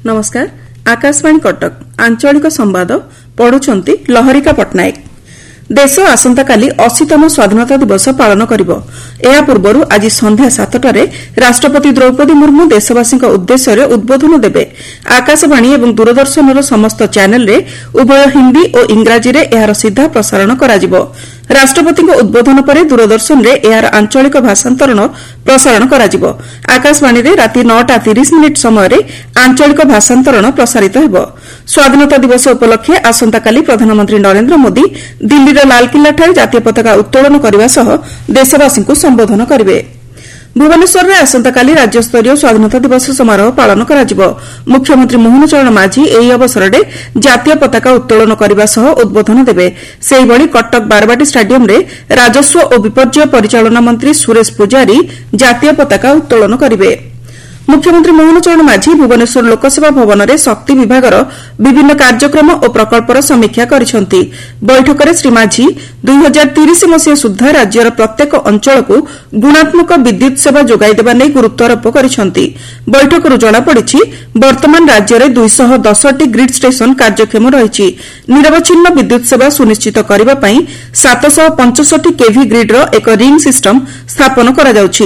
नमस्कार आकाशवाणी कटक आंचलिक संवाद पढ़ुछंती लहरिका पट्टनायक। देश आसंताकाली 80तम स्वाधीनता दिवस पालन करिबो। एहा पूर्वरु आज संध्या 7टारे राष्ट्रपति द्रौपदी मुर्मू देशवासी उद्देश्य उद्बोधन देबे। आकाशवाणी एवं दूरदर्शनर समस्त चैनल रे उभय हिंदी और इंग्राजी रे एहार सीधा प्रसारण कराजिबो। राष्ट्रपति उद्बोधन पर दूरदर्शन रे एहार आंचलिक भाषांतरण प्रसारण कराजिबो। आकाशवाणी रे राति 9:30 समय रे आंचलिक भाषांतरण प्रसारित हेबो। स्वाधीनता दिवस उपलक्षे आसंताकाली प्रधानमंत्री नरेंद्र मोदी दिल्लीर लालकिल्लाठारे जातीय पताका उत्तोलन करने सह देशवासी को संबोधन करेंगे। भुवनेश्वर में आसंताकाली राज्यस्तरीय स्वाधीनता दिवस समारोह पालन कराजिबो। मुख्यमंत्री मोहन चरण माझी एही अवसर में जातीय पताका उत्तोलन करने सह उद्बोधन देबे। सेहिभଳି कटक बारबाटी स्टाडियम रे राजस्व और विपर्यय परिचालना मंत्री सुरेश पूजारी जातीय पताका उत्तोलन करेंगे। मुख्यमंत्री मोहन चरण माझी भुवनेश्वर लोकसेवा भवन में शक्ति विभागर विभिन्न कार्यक्रम और प्रकल्पर समीक्षा करिसेंती। बैठक में श्री माझी 2030 मसीहा सुधा राज्यर प्रत्येक अंचल को गुणात्मक विद्युत सेवा जोगाई देबा नै गुरुत्वारोप करिसेंती। बैठकରୁ जଣାपड़िछि वर्तमान राज्य में 210टी ग्रिड स्टेशन कार्यक्षम रहिछि। निरवच्छिन्न विद्युत सेवा सुनिश्चित करबा पई 765 केवी ग्रिडर एक रिंग सिस्टम स्थापन करा जाउछि।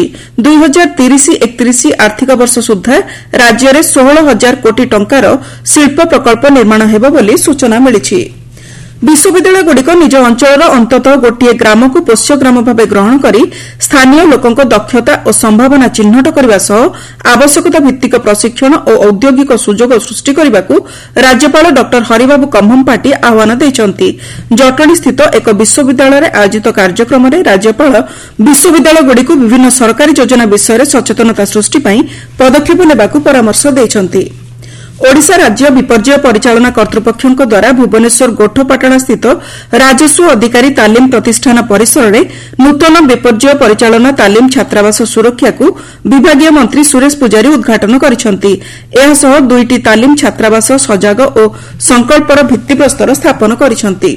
2030-31 आर्थिक वर्ष सुधा राज्य में 16,000 कोटी टंकार शिल्प प्रकल्प निर्माण हेबो बोली सूचना मिलिछि। विश्वविद्यालयगुड़िक निज अंचल अंततः गोटे ग्राम को पोष्य ग्राम भाव ग्रहण कर स्थानीय लोकों दक्षता और संभावना चिन्हट करने सह आवश्यकता भित्तिक प्रशिक्षण और औद्योगिक सुजोग सृष्टि करने को राज्यपाल डॉ हरिबाबू कम्भमपाटी आह्वान देइछंती। जटणी स्थित एक विश्वविद्यालय आयोजित कार्यक्रम में राज्यपाल विश्वविद्यालयगुड़िक विभिन्न सरकारी योजना विषय सचेतनता सृष्टि पई पदक्षेप नेबाकू परामर्श देइछंती। ओडिशा राज्य विपर्यय परिचालना कर्तृपक्षों द्वारा भुवनेश्वर गोठपाटଣା स्थित राजस्व अधिकारी तालीम प्रतिष्ठान परिसर में नूतन विपर्यय परिचालना तालीम छात्रावास सुरक्षा को विभागीय मंत्री सुरेश पूजारी उद्घाटन करिसेंती। एहा सह 2टी तालीम छात्रावास सजाग और संकल्पर भित्तिप्रस्तर स्थापन करिसेंती।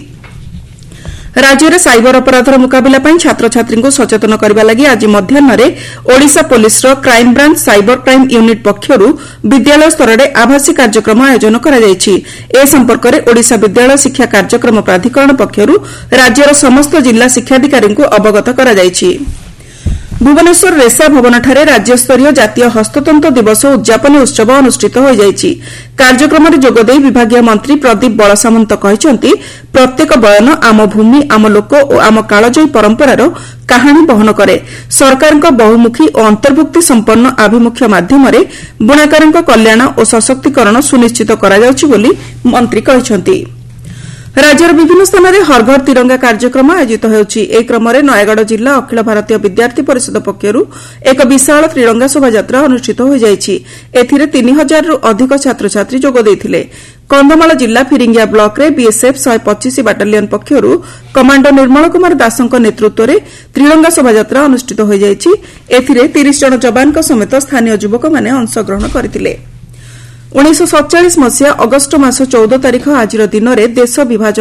राज्य में साइबर अपराधर मुकाबला पर छात्र छात्री को सचेतन करने लगी आज मध्याह्न Odisha police crime branch cyber crime unit पक्षर विद्यालय स्तर में आभासी कार्यक्रम आयोजन कर संपर्क में ओडिशा विद्यालय शिक्षा कार्यक्रम प्राधिकरण पक्षर राज्यर समस्त जिला शिक्षाधिकारी को अवगत कर भुवनेश्वर रेसा भवनଠାରେ राज्यस्तरीय जातीय हस्ततंत्र दिवस उद्यापन उत्सव अनुष्ठित हो जायछि। कार्यक्रम में जोगदे विभागीय मंत्री प्रदीप बलसामंत कहिसेंती प्रत्येक बयान आम भूमि आम लोक और आम कालजयी परंपरार कहानी बहन करे। सरकारक बहुमुखी और अंतर्भुक्ति संपन्न आभिमुख्य माध्यम बुणाकार कल्याण और सशक्तिकरण सुनिश्चित करा जाउछि बोली मंत्री कहिसेंती। राज्यर विभिन्न स्थान में हर घर तिरंगा कार्यक्रम आयोजित होउछि। ए क्रम में नयगढ़ जिला अखिल भारतीय विद्यार्थी परिषद पक्षर एक विशाल त्रिरंगा शोभायात्रा अनुष्ठित हो जायछि। एथिरे 3000 रु अधिक छात्र छात्री जोग देइथिले। कंधमाल जिला फिरिंगिया ब्लॉक रे BSF 125 battalion पक्षर commander Nirmal Kumar दासଙ୍କ नेतृत्व में त्रिरंगा शोभायात्रा अनुष्ठित हो जायछि। एथिरे 30 जन जवान समेत स्थानीय युवक माने अंशग्रहण करथिले। 1947 मसीहा अगस्ट मास 14 तारिख आज दिन में देश विभाजन